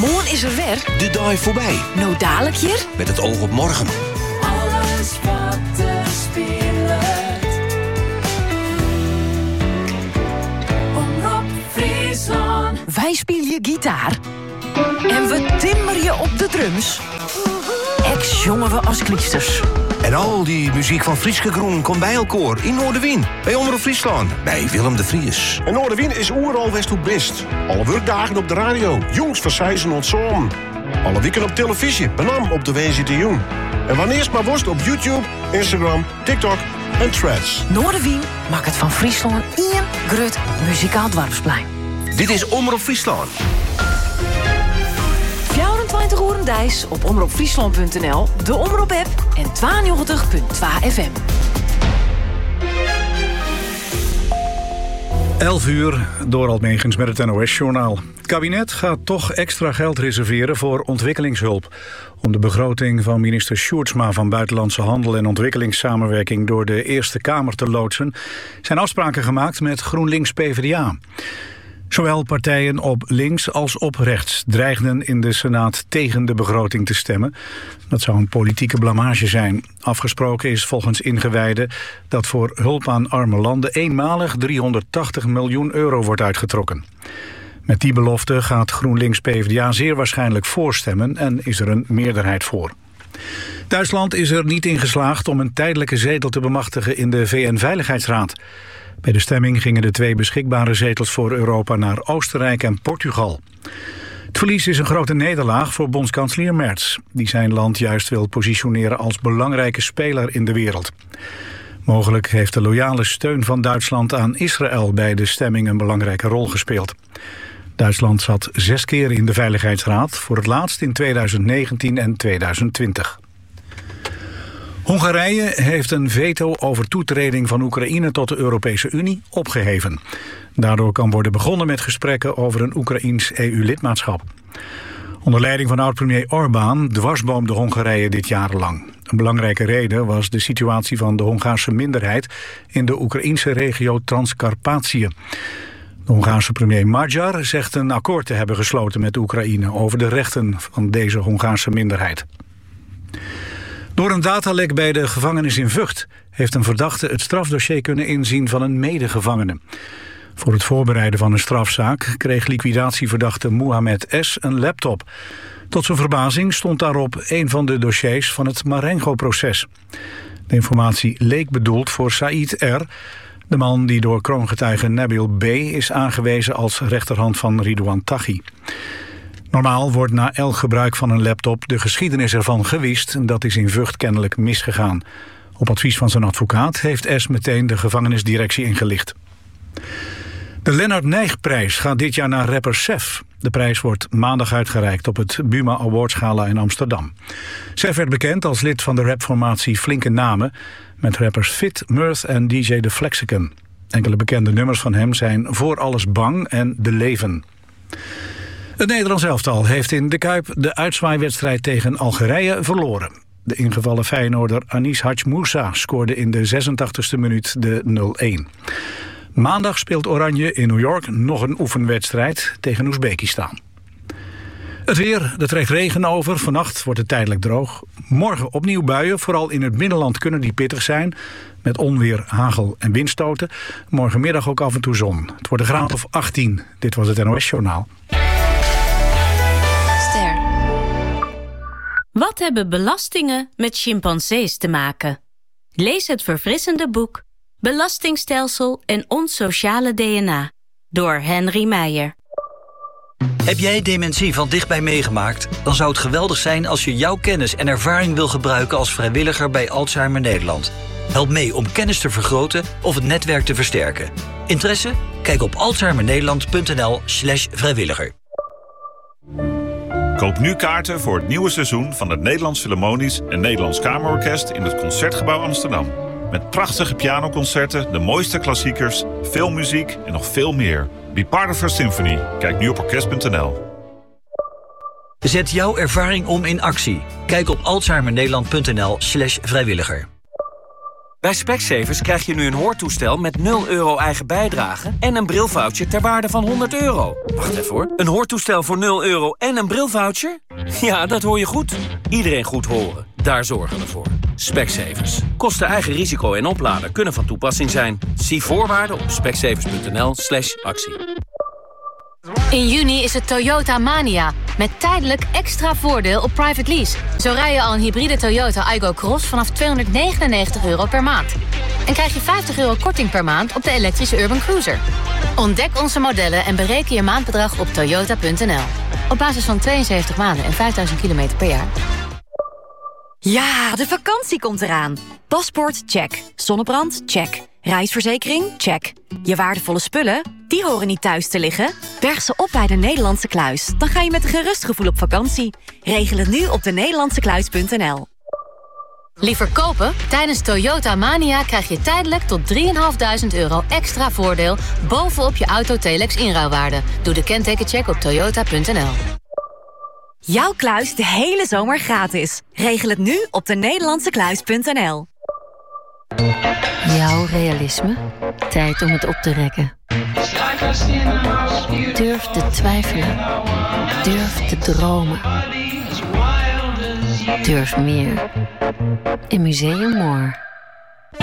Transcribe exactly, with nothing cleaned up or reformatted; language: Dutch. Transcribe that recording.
Morgen is er weer. De dag voorbij. Nou dadelijk hier. Met het oog op morgen. Alles wat te spelen. Omroep Friesland. Wij spelen gitaar. En we timmeren je op de drums. Ex jongen we als kliesters. En al die muziek van Frieske Groen komt bij elkaar in Noorderwien. Bij Omroep Friesland. Bij Willem de Vries. En Noorderwien is oeral west hoe best. Alle werkdagen op de radio. Jongs van Sijzen ontzoom. Alle weken op televisie. Benam op de W Z T Jong. En wanneer maar worst op YouTube, Instagram, TikTok en Threads. Noorderwien maakt het van Friesland één grut muzikaal dwarfsplein. Dit is Omroep Friesland. vierentwintig uur dijs op omroepfriesland punt n l, de Omroep-app en tweeënnegentig punt twee F M. elf uur, Dorald Megens met het N O S-journaal. Het kabinet gaat toch extra geld reserveren voor ontwikkelingshulp. Om de begroting van minister Sjoerdsma van Buitenlandse Handel en Ontwikkelingssamenwerking door de Eerste Kamer te loodsen, zijn afspraken gemaakt met GroenLinks P v d A. Zowel partijen op links als op rechts dreigden in de Senaat tegen de begroting te stemmen. Dat zou een politieke blamage zijn. Afgesproken is volgens ingewijden dat voor hulp aan arme landen eenmalig driehonderdtachtig miljoen euro wordt uitgetrokken. Met die belofte gaat GroenLinks P v d A zeer waarschijnlijk voorstemmen en is er een meerderheid voor. Duitsland is er niet in geslaagd om een tijdelijke zetel te bemachtigen in de V N-veiligheidsraad. Bij de stemming gingen de twee beschikbare zetels voor Europa naar Oostenrijk en Portugal. Het verlies is een grote nederlaag voor bondskanselier Merz, die zijn land juist wil positioneren als belangrijke speler in de wereld. Mogelijk heeft de loyale steun van Duitsland aan Israël bij de stemming een belangrijke rol gespeeld. Duitsland zat zes keer in de Veiligheidsraad, voor het laatst in tweeduizend negentien en tweeduizend twintig. Hongarije heeft een veto over toetreding van Oekraïne tot de Europese Unie opgeheven. Daardoor kan worden begonnen met gesprekken over een Oekraïens E U-lidmaatschap. Onder leiding van oud-premier Orbán dwarsboomde Hongarije dit jarenlang. Een belangrijke reden was de situatie van de Hongaarse minderheid in de Oekraïense regio Transcarpatië. De Hongaarse premier Magyar zegt een akkoord te hebben gesloten met Oekraïne over de rechten van deze Hongaarse minderheid. Door een datalek bij de gevangenis in Vught heeft een verdachte het strafdossier kunnen inzien van een medegevangene. Voor het voorbereiden van een strafzaak kreeg liquidatieverdachte Mohamed S. een laptop. Tot zijn verbazing stond daarop een van de dossiers van het Marengo-proces. De informatie leek bedoeld voor Said R., de man die door kroongetuige Nabil B. is aangewezen als rechterhand van Ridouan Taghi. Normaal wordt na elk gebruik van een laptop de geschiedenis ervan gewist. Dat is in Vught kennelijk misgegaan. Op advies van zijn advocaat heeft S meteen de gevangenisdirectie ingelicht. De Lennart Nijgprijs gaat dit jaar naar rapper Sef. De prijs wordt maandag uitgereikt op het Buma Awards Gala in Amsterdam. Sef werd bekend als lid van de rapformatie Flinke Namen, met rappers Fit, Mirth en D J The Flexicon. Enkele bekende nummers van hem zijn Voor Alles Bang en De Leven. Het Nederlands elftal heeft in De Kuip de uitzwaaiwedstrijd tegen Algerije verloren. De ingevallen Feyenoorder Anis Hadj Moussa scoorde in de zesentachtigste minuut de nul een. Maandag speelt Oranje in New York nog een oefenwedstrijd tegen Oezbekistan. Het weer, er trekt regen over. Vannacht wordt het tijdelijk droog. Morgen opnieuw buien, vooral in het binnenland kunnen die pittig zijn. Met onweer, hagel en windstoten. Morgenmiddag ook af en toe zon. Het wordt een graad of achttien. Dit was het N O S-journaal. Ster. Wat hebben belastingen met chimpansees te maken? Lees het verfrissende boek Belastingstelsel en ons sociale D N A door Henry Meijer. Heb jij dementie van dichtbij meegemaakt? Dan zou het geweldig zijn als je jouw kennis en ervaring wil gebruiken als vrijwilliger bij Alzheimer Nederland. Help mee om kennis te vergroten of het netwerk te versterken. Interesse? Kijk op alzheimernederland punt n l slash vrijwilliger. Koop nu kaarten voor het nieuwe seizoen van het Nederlands Philharmonisch en Nederlands Kamerorkest in het Concertgebouw Amsterdam. Met prachtige pianoconcerten, de mooiste klassiekers, veel muziek en nog veel meer. Be part of our symphony. Kijk nu op orkest punt n l. Zet jouw ervaring om in actie. Kijk op alzheimernederland punt n l slash vrijwilliger. Bij Specsavers krijg je nu een hoortoestel met nul euro eigen bijdrage en een brilvoucher ter waarde van honderd euro. Wacht even hoor. Een hoortoestel voor nul euro en een brilvoucher? Ja, dat hoor je goed. Iedereen goed horen. Daar zorgen we voor. Specsavers. Kosten eigen risico en oplader kunnen van toepassing zijn. Zie voorwaarden op specsavers.nl slash actie. In juni is het Toyota Mania. Met tijdelijk extra voordeel op private lease. Zo rij je al een hybride Toyota Aygo Cross vanaf tweehonderdnegenennegentig euro per maand. En krijg je vijftig euro korting per maand op de elektrische Urban Cruiser. Ontdek onze modellen en bereken je maandbedrag op toyota punt n l. Op basis van tweeënzeventig maanden en vijfduizend kilometer per jaar. Ja, de vakantie komt eraan. Paspoort, check. Zonnebrand, check. Reisverzekering, check. Je waardevolle spullen, die horen niet thuis te liggen. Berg ze op bij de Nederlandse Kluis. Dan ga je met een gerust gevoel op vakantie. Regel het nu op de nederlandse kluis punt n l. Liever kopen? Tijdens Toyota Mania krijg je tijdelijk tot drieduizend vijfhonderd euro extra voordeel bovenop je auto Telex inruilwaarde. Doe de kentekencheck op toyota punt n l. Jouw kluis de hele zomer gratis. Regel het nu op de nederlandse kluis punt n l. Jouw realisme? Tijd om het op te rekken. Durf te twijfelen. Durf te dromen. Durf meer. In Museum More.